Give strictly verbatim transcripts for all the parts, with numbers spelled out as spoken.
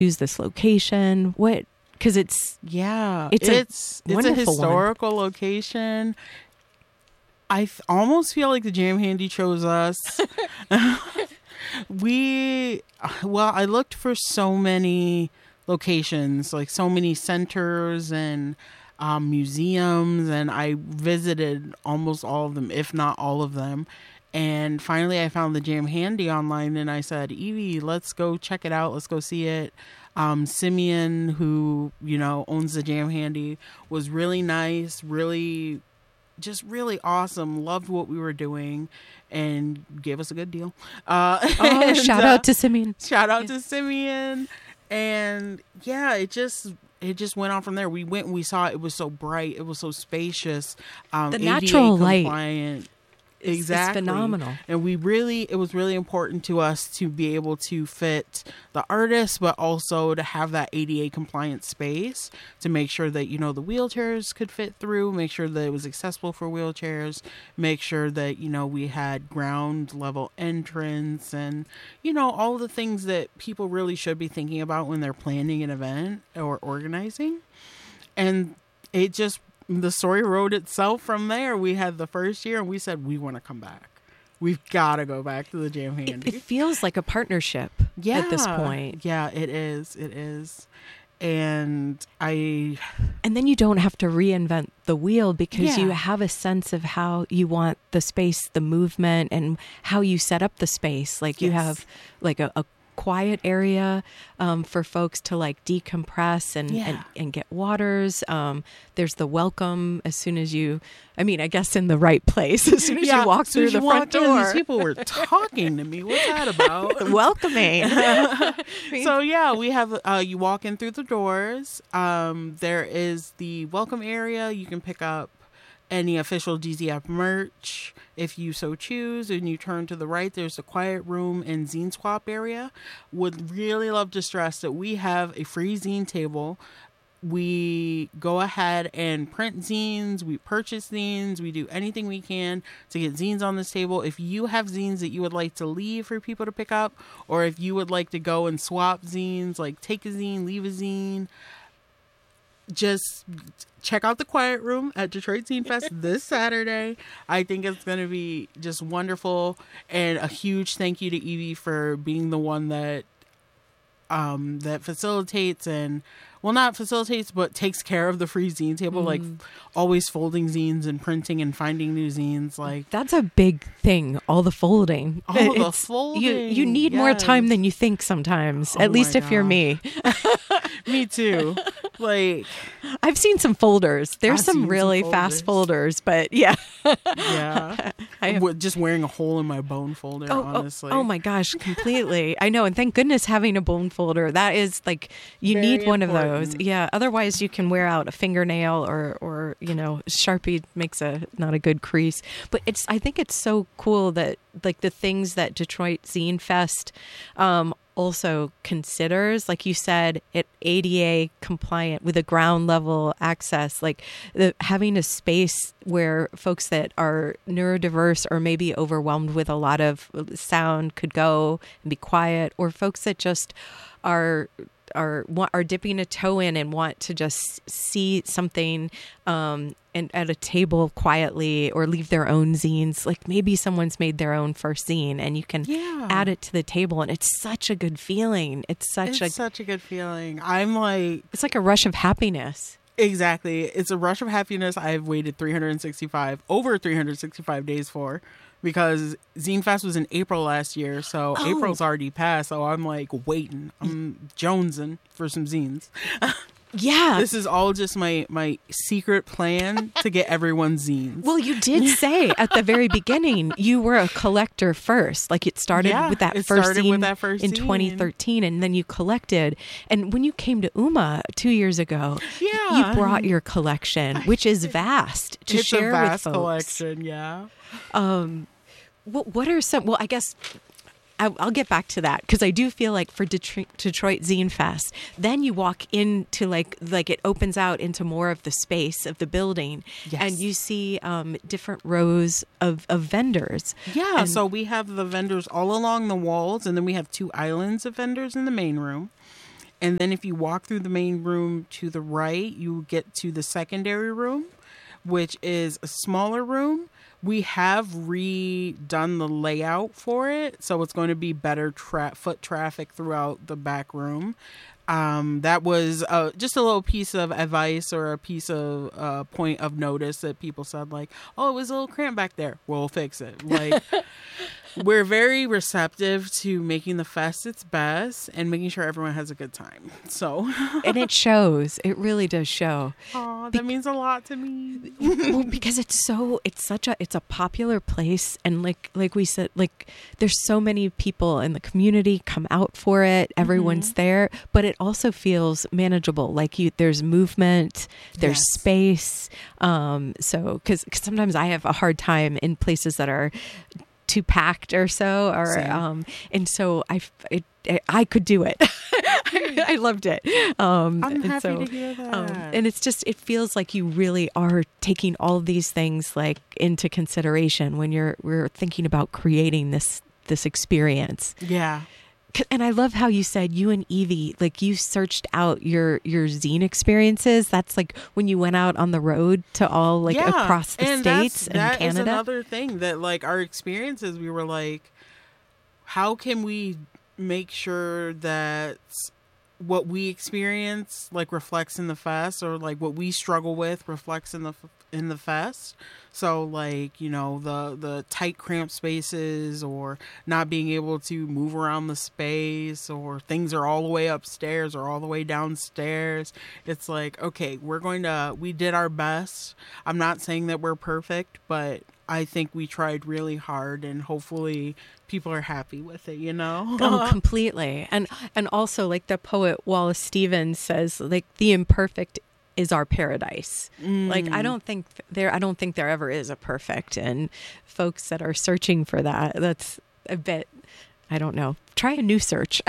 choose this location? What? Because it's yeah, it's it's a it's a wonderful historical one. Location. I th- almost feel like the Jam Handy chose us. we, well, I looked for so many locations, like so many centers and um, museums, and I visited almost all of them, if not all of them. And finally, I found the Jam Handy online, and I said, Evie, let's go check it out. Let's go see it. Um, Simeon, who, you know, owns the Jam Handy, was really nice, really, just really awesome. Loved what we were doing and gave us a good deal. Uh, oh, and, shout uh, out to Simeon. Shout out yeah. to Simeon. And yeah, it just... It just went on from there. We went and we saw it. It was so bright. It was so spacious. Um, the natural light. Compliant. It's, Exactly. it's phenomenal. And we really, it was really important to us to be able to fit the artists, but also to have that A D A compliant space to make sure that, you know, the wheelchairs could fit through, make sure that it was accessible for wheelchairs, make sure that, you know, we had ground level entrance and, you know, all the things that people really should be thinking about when they're planning an event or organizing. And it just, the story wrote itself from there. We had the first year and we said, we want to come back. We've got to go back to the Jam Handy. It, it feels like a partnership yeah. at this point. Yeah, it is. It is. And I... And then you don't have to reinvent the wheel because yeah. you have a sense of how you want the space, the movement, and how you set up the space. Like you yes. have like a, a quiet area um, for folks to like decompress and, yeah. and, and get waters. Um, there's the welcome as soon as you, I mean, I guess in the right place, as soon as yeah, you walk through the front in, door. These people were talking to me. What's that about? Welcoming. So yeah, we have, uh, you walk in through the doors. Um, there is the welcome area. You can pick up any official D Z F merch if you so choose, and you turn to the right, there's the quiet room and zine swap area. Would really love to stress that we have a free zine table. We go ahead and print zines, we purchase zines, we do anything we can to get zines on this table. If you have zines that you would like to leave for people to pick up, or if you would like to go and swap zines, like take a zine, leave a zine, just check out the Quiet Room at Detroit Zine Fest this Saturday. I think it's going to be just wonderful. And a huge thank you to Evie for being the one that um, that facilitates and, well, not facilitates, but takes care of the free zine table, mm. like always folding zines and printing and finding new zines. Like that's a big thing, all the folding. All it's, the folding. You, you need yes. more time than you think sometimes, oh at least if gosh. you're me. Me too. Like I've seen some folders. There's I've some really some fast folders, but yeah. yeah. I have, just wearing a hole in my bone folder, oh, honestly. Oh, oh my gosh, completely. I know. And thank goodness having a bone folder. That is like, you Very need one important. of those. Yeah. Otherwise you can wear out a fingernail or, or, you know, Sharpie makes a, not a good crease, but it's, I think it's so cool that like the things that Detroit Zine Fest, um, also considers, like you said, it A D A compliant with a ground level access, like the, having a space where folks that are neurodiverse or maybe overwhelmed with a lot of sound could go and be quiet, or folks that just are are are dipping a toe in and want to just see something um and at a table quietly, or leave their own zines. Like maybe someone's made their own first zine and you can yeah. add it to the table, and it's such a good feeling. It's such it's a such a good feeling. I'm like it's like a rush of happiness. Exactly. It's a rush of happiness I've waited three hundred sixty-five over three hundred sixty-five days for, because Zine Fest was in April last year, so Oh. April's already passed, so I'm like waiting. I'm jonesing for some zines. Yeah. This is all just my, my secret plan to get everyone zines. Well, you did say at the very beginning you were a collector first. Like it started Yeah, with that it first started zine with that first in zine. twenty thirteen, and then you collected. And when you came to U M A two years ago, Yeah. you brought your collection, which is vast, to it's share a vast with folks. collection, yeah. Um, what, what are some? Well, I guess. I- I'll get back to that, because I do feel like for Detroit, Detroit Zine Fest, then you walk into like like it opens out into more of the space of the building, Yes. and you see um, different rows of, of vendors. Yeah, And- so we have the vendors all along the walls, and then we have two islands of vendors in the main room. And then if you walk through the main room to the right, you get to the secondary room, which is a smaller room. We have redone the layout for it, so it's going to be better tra- foot traffic throughout the back room. Um, that was uh, just a little piece of advice or a piece of uh, point of notice that people said, like, oh, it was a little cramped back there. We'll fix it. Like, we're very receptive to making the fest its best and making sure everyone has a good time. So, and it shows. It really does show. Aw, that Be- means a lot to me. Well, because it's so, it's such a, it's a popular place. And like, like we said, like there's so many people in the community come out for it. Everyone's mm-hmm. there, but it also feels manageable. Like you, there's movement, there's yes. space. Um, so, cause, cause sometimes I have a hard time in places that are too packed or so, or Same. um, and so I, it, it, I could do it. I, I loved it. Um, I'm happy so, to hear that. Um, and it's just, it feels like you really are taking all of these things like into consideration when you're we're thinking about creating this this experience. Yeah. And I love how you said you and Evie, like you searched out your, your zine experiences. That's like when you went out on the road to all like yeah. across the and states and that Canada. That is another thing that like our experiences, we were like, how can we make sure that what we experience like reflects in the fest, or like what we struggle with reflects in the in the fest. So like, you know, the the tight cramped spaces, or not being able to move around the space, or things are all the way upstairs or all the way downstairs. It's like, okay, we're going to we did our best. I'm not saying that we're perfect, but I think we tried really hard, and hopefully people are happy with it, you know? Oh, completely. And and also like the poet Wallace Stevens says, like the imperfect is our paradise. Mm. Like I don't think there I don't think there ever is a perfect, and folks that are searching for that, that's a bit, I don't know. Try a new search.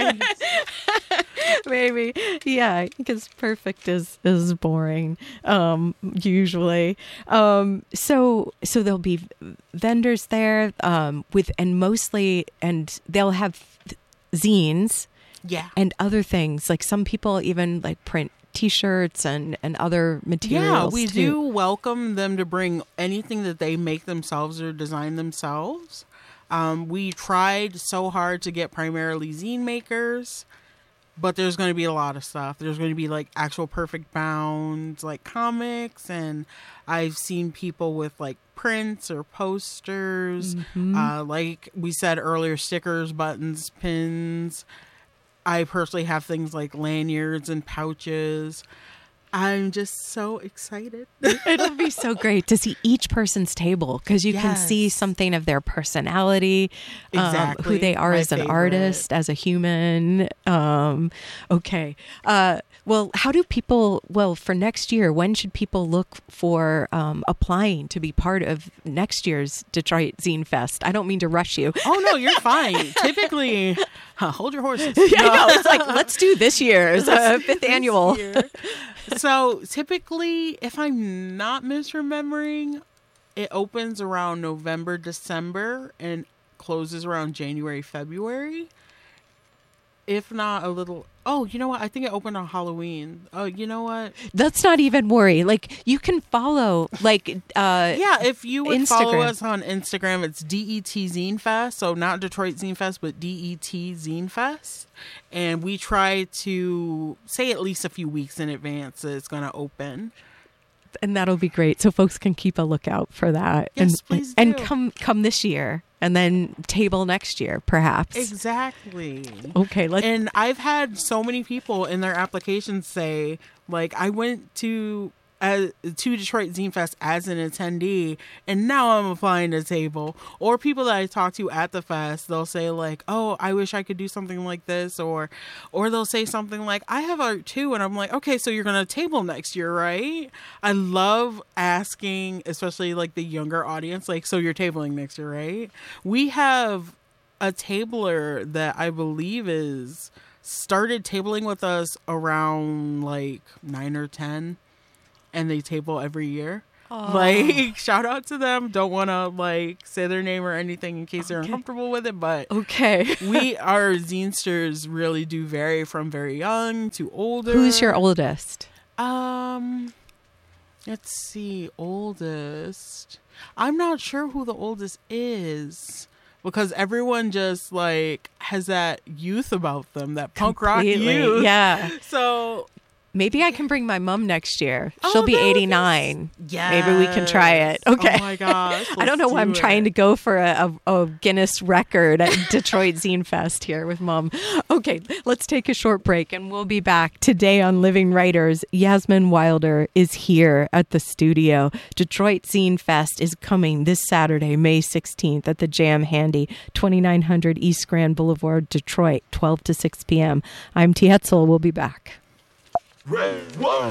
Maybe. Yeah, because perfect is is boring um usually. Um so so there'll be vendors there um with and mostly and they'll have zines. Yeah. And other things. Like some people even like print T-shirts and, and other materials. Yeah, we too. do welcome them to bring anything that they make themselves or design themselves. Um, we tried so hard to get primarily zine makers, but there's going to be a lot of stuff. There's going to be like actual perfect bound like comics, and I've seen people with like prints or posters, mm-hmm. uh, like we said earlier, stickers, buttons, pins. I personally have things like lanyards and pouches. I'm just so excited. It'll be so great to see each person's table, because you yes. can see something of their personality, exactly. um, who they are My as an favorite. artist, as a human. Um, okay. Uh, well, how do people, well, for next year, when should people look for um, applying to be part of next year's Detroit Zine Fest? I don't mean to rush you. Oh, no, you're fine. Typically, uh, hold your horses. Yeah, I know. It's like, let's do this year's uh, fifth annual. Year. So typically, if I'm not misremembering, it opens around November, December, and closes around January, February. If not a little. Oh, you know what? I think it opened on Halloween. Oh, you know what? Let's not even worry. Like, you can follow, like, uh, yeah, if you would Instagram. follow us on Instagram, it's D E T Zine Fest. So not Detroit Zine Fest, but D E T Zine Fest. And we try to say at least a few weeks in advance that it's going to open. And that'll be great. So folks can keep a lookout for that. Yes, and, please do. And come, come this year. And then table next year, perhaps. Exactly. Okay. Let's... And I've had so many people in their applications say, like, I went to uh, to Detroit Zine Fest as an attendee, and now I'm applying to table. Or people that I talk to at the fest, they'll say, like, oh, I wish I could do something like this. Or or they'll say something like, I have art too. And I'm like, okay, so you're going to table next year, right? I love asking, especially like the younger audience, like, so you're tabling next year, right? We have a tabler that I believe is started tabling with us around like nine or ten. And they table every year. Oh. Like, shout out to them. Don't want to, like, say their name or anything in case okay. they're uncomfortable with it. But okay. we, our zinesters really do vary from very young to older. Who's your oldest? Um, let's see. Oldest. I'm not sure who the oldest is. Because everyone just, like, has that youth about them, that punk Completely, rock youth. Yeah. So maybe I can bring my mom next year. She'll oh, be eighty-nine. Yeah. Maybe we can try it. Okay. Oh, my gosh. I don't know why I'm it. trying to go for a, a, a Guinness record at Detroit Zine Fest here with Mom. Okay, let's take a short break, and we'll be back. Today on Living Writers, Yasmin Wilder is here at the studio. Detroit Zine Fest is coming this Saturday, May sixteenth at the Jam Handy, twenty-nine hundred East Grand Boulevard, Detroit, twelve to six p.m. I'm T. Hetzel. We'll be back. Red one.